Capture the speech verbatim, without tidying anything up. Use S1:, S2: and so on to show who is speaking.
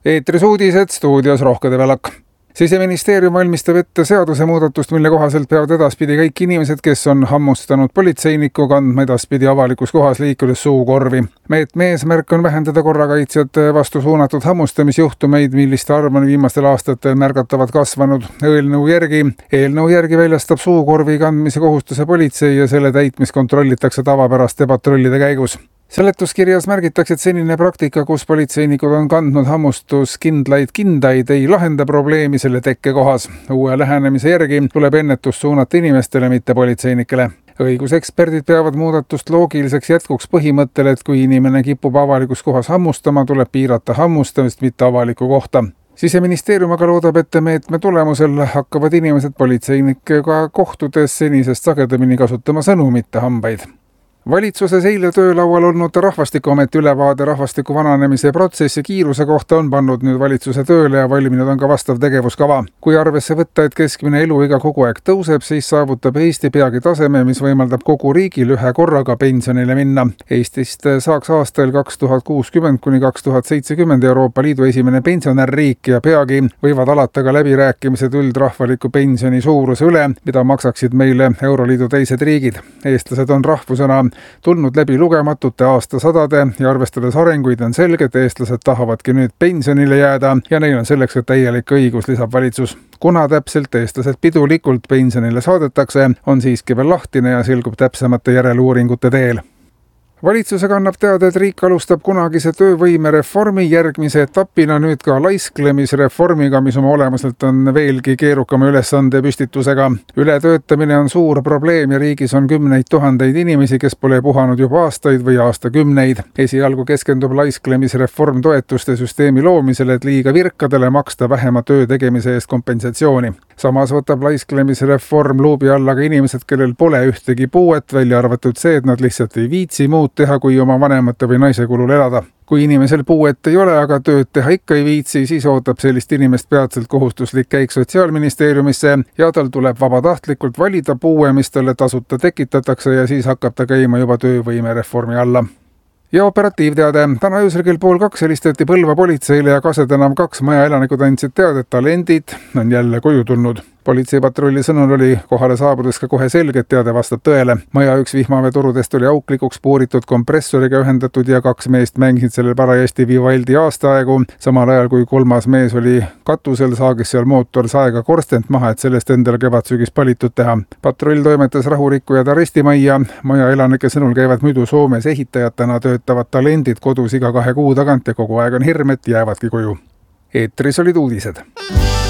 S1: Eetris uudised, stuudios Rohkede Välak. Siseministeerium valmistab ette seadusemuudatust, mille kohaselt peavad edaspidi kõik inimesed, kes on hammustanud politseinikku, kandma edaspidi avalikus kohas liikudes suukorvi. Meetme eesmärk on vähendada korrakaitsjate vastu suunatud hammustamisjuhtumeid, milliste arv on viimastel aastatel märgatavalt kasvanud. Eelnõu järgi, eelnõu järgi väljastab suukorvi kandmise kohustuse politsei ja selle täitmist kontrollitakse tavapäraste patrullide käigus. Seletuskirjas märgitakse, et senine praktika, kus politseinikud on kandnud hammustuskindlaid kindaid, ei lahenda probleemi selle tekkekohas. Uue lähenemise järgi tuleb ennetust suunata inimestele, mitte politseinikele. Õiguseksperdid peavad muudatust loogiliseks jätkuks põhimõttele, et kui inimene kipub avalikus kohas hammustama, tuleb piirata hammustamist, mitte avaliku kohta. Siseministeerium aga loodab, et meetme tulemusel hakkavad inimesed politseinikega kohtudes senisest sagedamini kasutama sõnu, mitte hambaid. Valitsuses eile töölaual olnud Rahvastikuameti ülevaade rahvastiku vananemise protsessi kiiruse kohta on pannud nüüd valitsuse tööle ja valminud on ka vastav tegevuskava. Kui arvesse võtta, et keskmine eluiga kogu aeg tõuseb, siis saavutab Eesti peagi taseme, mis võimaldab kogu riigil ühe korraga pensionile minna. Eestist saaks aastail kaks tuhat kuuskümmend kuni kaks tuhat seitsekümmend Euroopa Liidu esimene pensionärriik ja peagi võivad alata ka läbirääkimised üldrahvaliku pensioni suuruse üle, mida maksaksid meile Euroliidu teised riigid. Eestlased on rahvusena tulnud läbi lugematute aastasadade ja arvestades arenguid on selge, et eestlased tahavadki nüüd pensionile jääda ja neil on selleks ka täielik õigus, lisab valitsus. Kuna täpselt eestlased pidulikult pensionile saadetakse, on siiski veel lahtine ja selgub täpsemate järeluuringute teel. Valitsusega annab teada, et riik alustab kunagise töövõimereformi järgmise etapina nüüd ka laisklemisreformiga, mis oma olemuselt on veelgi keerukama ülesande püstitusega. Ületöötamine on suur probleem ja riigis on kümneid tuhandeid inimesi, kes pole puhanud juba aastaid või aastakümneid. Esialgu keskendub laisklemisreform toetuste süsteemi loomisele, et liiga virkadele maksta vähema töö tegemise eest kompensatsiooni. Samas võtab laisklemisreform luubi alla ka inimesed, kellel pole ühtegi puuet, välja arvatud see, et nad lihtsalt ei viitsi muud teha, kui oma vanemate või naise kulul elada. Kui inimesel puuet ei ole, aga tööd teha ikka ei viitsi, siis ootab sellist inimest peatselt kohustuslik käik Sotsiaalministeeriumisse ja tal tuleb vabatahtlikult valida puue, mis talle tasuta tekitatakse ja siis hakkab ta käima juba töövõimereformi alla. Ja operatiivteade. Täna öösel kell pool kaks helistati Põlva politseile ja Kase tänav kaks maja elanikud andsid teada, et talendid on jälle koju tulnud. Politseipatrulli sõnul oli kohale saabudes ka kohe selge, et teade vastab tõele. Maja üks vihmaveetorudest oli auklikuks puuritud kompressoriga ühendatud ja kaks meest mängisid sellel parajasti Vivaldi aastaaegu. Samal ajal kui kolmas mees oli katusel, saagis seal mootor saega korstent maha, et sellest endale kevadsügis palitud teha. Patrull toimetas rahurikkujad arestimajja. Maja elanike sõnul käivad muidu Soomes ehitajatena töötavad talendid kodus iga kahe kuu tagant ja kogu aeg on hirm, et jäävadki koju. Eetris olid uudised.